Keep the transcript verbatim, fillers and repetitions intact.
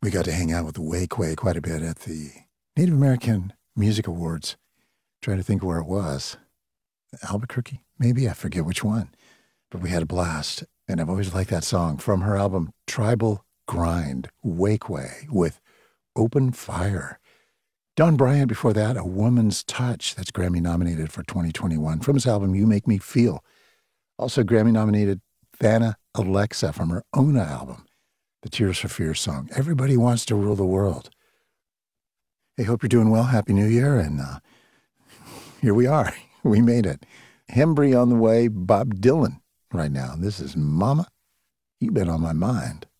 We got to hang out with the Wakeway quite a bit at the Native American Music Awards. Trying to think where it was. Albuquerque, maybe? I forget which one. But we had a blast. And I've always liked that song from her album Tribal Grind, Wakeway, with Open Fire. Don Bryant before that, A Woman's Touch. That's Grammy nominated for twenty twenty-one from his album You Make Me Feel. Also Grammy nominated Vanna Alexa from her own album, the Tears for Fears song. Everybody Wants to Rule the World. Hey, hope you're doing well. Happy New Year. And uh, here we are. We made it. Hembry on the way, Bob Dylan right now. This is Mama, You've Been on My Mind.